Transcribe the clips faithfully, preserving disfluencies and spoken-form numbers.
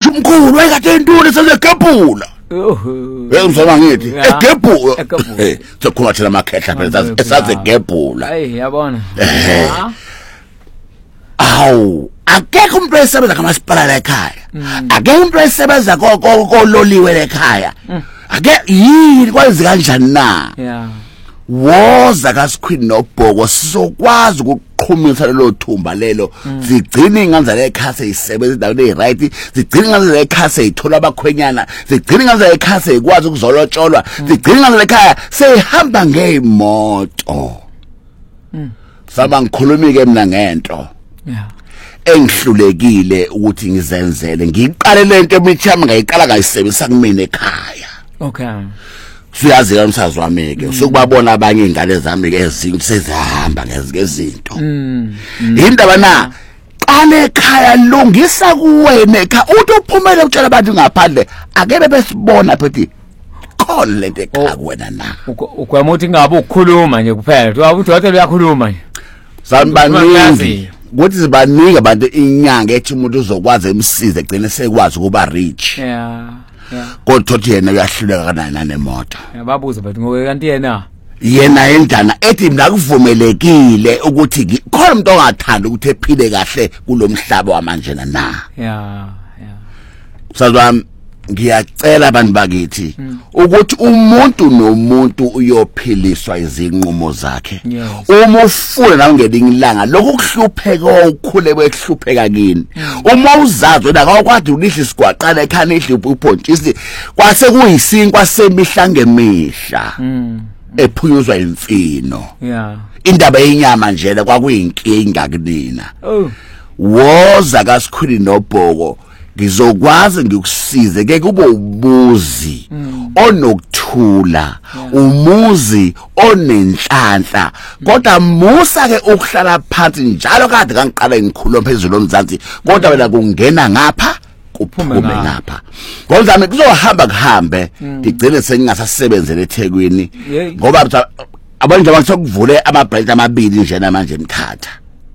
umkhulu wayekade intuli sezegebhula Yenzoma ngithi egebhula sokhuluma thina amakhehla phela esazegebhula hayi yabona awu akekho umuntu osebenza kamasipala la ekhaya akekho umuntu osebenza kololiwe la ekhaya ake yini kwenze kanjani na yeah woza kaSikhwini noBhoko sizokwazi ukuqhumisa lelo thumba lelo sigcina ingane le ekhaya isebenza endaweni eziright sigcina ingane le ekhaya ithola abakhwenyana sigcina ingane le ekhaya ikwazi ukuzolotsholwa sigcina ingane le ekhaya sehamba ngeemoto saba ngikhulumi ke mina ngento yeah engihlulekile ukuthi ngizenzele ngiqale lento emithami ngayiqala ngayisebenzisa kumina ekhaya okay siyazi ke umsazi wami ke sokubabona abanye ingane zami ke ezinto sezihamba ngezinto indaba na qale ekhaya lungisa kuwena ekhaya uthi uphumele utshela abantu ngaphandle akebe besibona phethi khona lento ekhaya kuwena na ukwama uthi ngabe ukukhuluma nje kuphela uthi wathi uyakhuluma nje sanbaningi ukuthi sibanika abantu inyanga ethi umuntu uzokwazi emsize egcine sekwazi ukuba rich yeah yeah kodwa uthi yena uyahluleka kanani nemoto yababuza bathi ngowe kanti yena yena endana ethi mina kuvumelekile ukuthi khona umuntu ongathanda ukuthi ephile kahle kulomhlaba wamanje na yeah yeah sazwami ngiyacela abantu bakithi ukuthi umuntu nomuntu uyophiliswa izinqumo zakhe uma ufuna nawe ngelinye ilanga lokhu kuhlupheka ukukhule kwehlupheka kini uma uzazi wena akakwazi ulihle sigwaqala ekhaya ihle uphontshisi kwase kuyisinkwa semihla ngemihla ephunyuzwa imfino yeah indaba yenyama nje kwakuyinkinga kunina oh woza kaSikhwini noBhoko ngizokwazi ngikusize ke kube ubuzi onokuthula umuzi onenhlanhla kodwa musa ke ukuhlala phansi njalo kade kangiqala ngikhuluma phezulu omzansi kodwa wena kungena ngapha kuphume ngapha ngozami kuzohamba kuhambe ngigcine sengingasasebenzele eThekwini ngoba abanje abasokuvule ama branch amabili nje namanje emthatha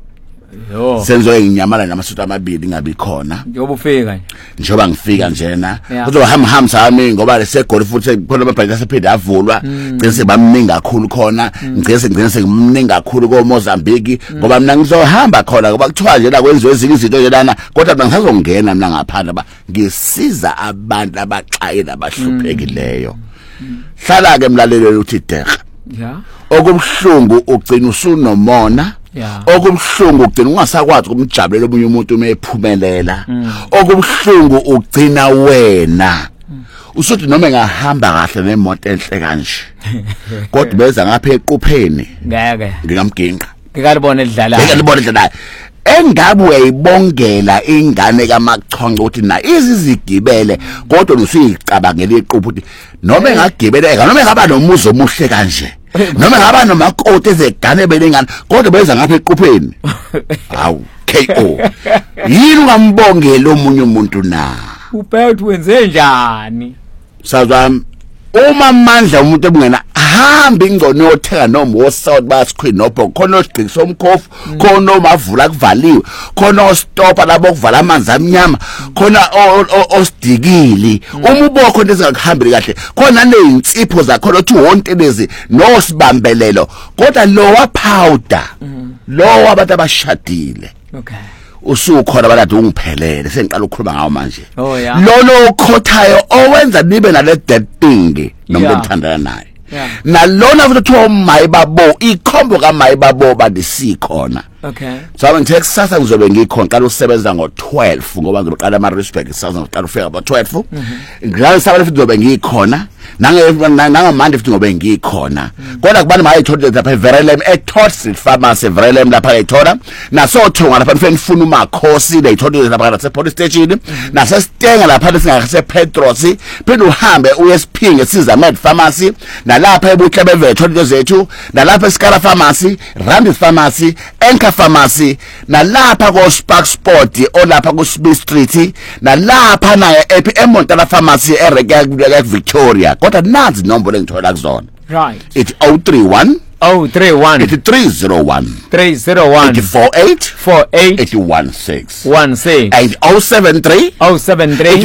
yo senzo enginyamala namasuthu amabili ngabi khona njoba ufika nje njoba ngifika njena kuzohamba hamba sami ngoba lesegoli futhi khona amabhanki asephinde avulwa gcine sebamningi kakhulu khona ngicela ngicela sengimningi kakhulu ko Mozambique ngoba mina ngizohamba khona ngoba kuthiwa nje la kwenziwe ezinye izinto nje lana kodwa mina ngisazongena mina ngaphandle ba ngisiza abantu abaxayela abahluphekileyo hlala ke mlaleli uthi dega yeah okubhlungu ugcina usunomona yeah okubhlungu ugcina ungasakwazi ukumjabulela omunye umuntu uma ephumelela okubhlungu ugcina wena usuthi noma engahamba kahle nemoto enhle kanje kodwa beza ngapha equpheni ngeke ngingamginqa ngikalibona edlala ngikalibona edlala engabe uyayibongela ingane kaMachonge ukuthi na izizigibele kodwa usuyicabangela iquphu ukuthi noma engagibeleka noma engaba nomuzi omuhle kanje noma ngaba nomakoti ezegane belengane kodwa beza ngapha equpheni hawu K O yini ungambongela omunye umuntu na ubheka wenze njani sazami uma amandla umuntu ebungena hamba ingcono yothenga noma woSouth baSikhwini noBhoko khona osigqikisa omkhofu khona omavula kuvaliwe khona ostopa labo kuvala amanzi amnyama khona osidikili uma ubokho into ezingakuhambeli kahle khona nezinsipho zakho othi wontelezi nosibambelelo kodwa lo wa powder lo wabantu abashadile okay usukhona balade ungiphelele sengiqala ukukhuluma ngawo manje oh yeah lolo khothayo owenza nibe nale dead thing nomuntu emthandana naye nalona futhi kuthiwa umayibabo ikhombo kamayibabo bandisikhona okay so ngithe kusasa ngizobe ngikhona qala usebenza ngo twelve ngoba ngiqala ama respect kusasa ngiqala ufika about twelve ngilala sabale futhi ngizobe ngikhona nange nangamande futhi ngobe ngikhona kodwa kubani mayithola lapha eVerelem eTots Pharmacy Verelem lapha ayithola nasothonga lapha mfeni funa umakhosi layithola lapha ngase police station naseStenga lapha singakase Petros phinde uhambe uyeSiphinge siza Med Pharmacy nalapha ebuhle bevetho zethu nalapha eSkala Pharmacy Rand Pharmacy Enka Pharmacy nalapha ko Spark Sport olapha ku Smith Street nalapha naye epi eMontana Pharmacy eRega Victoria kodwa nazi inombolo engithola kuzona right it's oh three one oh three one it's three zero one three zero one eight four eight four eight eight one six one six and oh seven three oh seven three